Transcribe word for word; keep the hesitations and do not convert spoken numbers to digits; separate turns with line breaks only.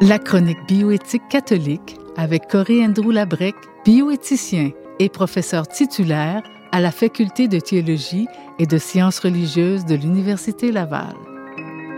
La chronique bioéthique catholique avec Corey Andrew Labrec, bioéthicien et professeur titulaire à la Faculté de théologie et de sciences religieuses de l'Université Laval.